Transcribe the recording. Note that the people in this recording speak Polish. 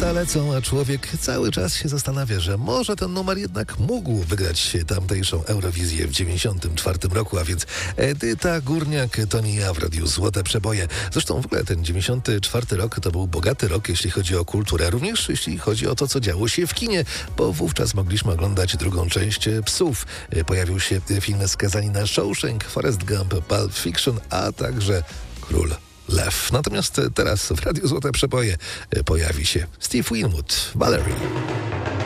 Lata lecą, a człowiek cały czas się zastanawia, że może ten numer jednak mógł wygrać tamtejszą Eurowizję w 94 roku, a więc Edyta Górniak, to nie ja w Radiu Złote Przeboje. Zresztą w ogóle ten 94 rok to był bogaty rok, jeśli chodzi o kulturę, również jeśli chodzi o to, co działo się w kinie, bo wówczas mogliśmy oglądać drugą część Psów. Pojawił się film Skazani na Shawshank, Forrest Gump, Pulp Fiction, a także Król Lew. Natomiast teraz w Radiu Złote Przeboje pojawi się Steve Winwood, Valerie.